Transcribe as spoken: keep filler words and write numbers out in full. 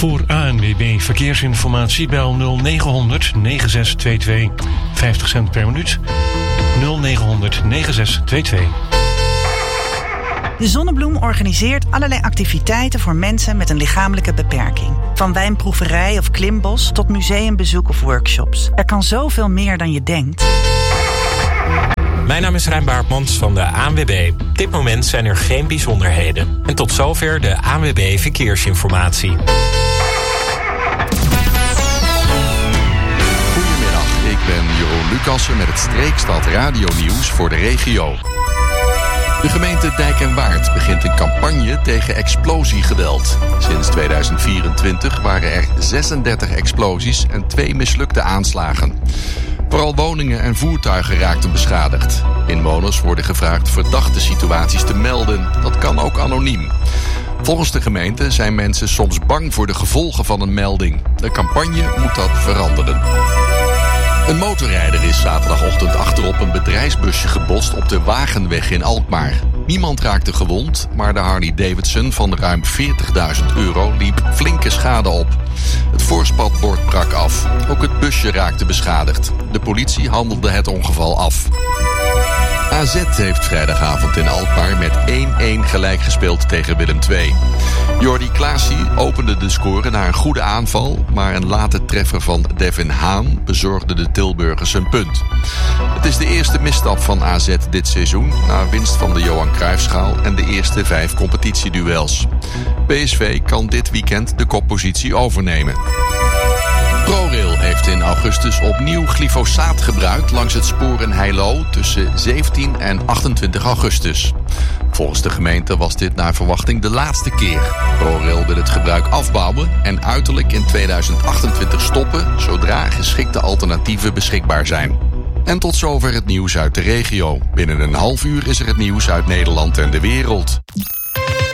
Voor A N W B Verkeersinformatie bel nul negen honderd negen zes twee twee. vijftig cent per minuut. nul negen honderd negen zes twee twee. De Zonnebloem organiseert allerlei activiteiten voor mensen met een lichamelijke beperking. Van wijnproeverij of klimbos tot museumbezoek of workshops. Er kan zoveel meer dan je denkt. Mijn naam is Rijn Baartmans van de A N W B. Op dit moment zijn er geen bijzonderheden. En tot zover de A N W B Verkeersinformatie. Goedemiddag, ik ben Jeroen Lucassen met het Streekstad Radio-nieuws voor de regio. De gemeente Dijk en Waard begint een campagne tegen explosiegeweld. Sinds tweeduizend vierentwintig waren er zesendertig explosies en twee mislukte aanslagen. Vooral woningen en voertuigen raakten beschadigd. Inwoners worden gevraagd verdachte situaties te melden. Dat kan ook anoniem. Volgens de gemeente zijn mensen soms bang voor de gevolgen van een melding. De campagne moet dat veranderen. Een motorrijder is zaterdagochtend achterop een bedrijfsbusje gebotst op de Wagenweg in Alkmaar. Niemand raakte gewond, maar de Harley Davidson van ruim veertigduizend euro liep flinke schade op. Het voorspatbord brak af. Ook het busje raakte beschadigd. De politie handelde het ongeval af. A Z heeft vrijdagavond in Alkmaar met één-één gelijk gespeeld tegen Willem twee. Jordi Klaasie opende de score na een goede aanval, maar een late treffer van Devin Haan bezorgde de Tilburgers een punt. Het is de eerste misstap van A Z dit seizoen, na winst van de Johan Cruijffschaal en de eerste vijf competitieduels. P S V kan dit weekend de koppositie overnemen. ProRail heeft in augustus opnieuw glyfosaat gebruikt langs het spoor in Heilo tussen zeventien en achtentwintig augustus. Volgens de gemeente was dit naar verwachting de laatste keer. ProRail wil het gebruik afbouwen en uiterlijk in tweeduizend achtentwintig stoppen zodra geschikte alternatieven beschikbaar zijn. En tot zover het nieuws uit de regio. Binnen een half uur is er het nieuws uit Nederland en de wereld.